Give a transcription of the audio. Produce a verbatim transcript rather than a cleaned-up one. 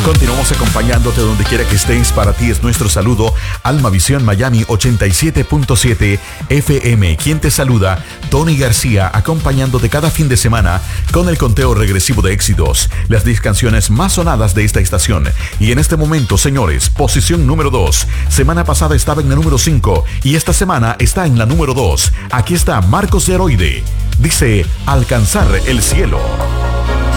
Continuamos acompañándote donde quiera que estés. Para ti es nuestro saludo. Alma Visión Miami ochenta y siete punto siete F M. Quien te saluda, Tony García, acompañándote cada fin de semana con el conteo regresivo de éxitos. Las diez canciones más sonadas de esta estación. Y en este momento, señores, posición número dos. Semana pasada estaba en la número cinco y esta semana está en la número dos. Aquí está Marcos Heroide. Dice, Alcanzar el cielo.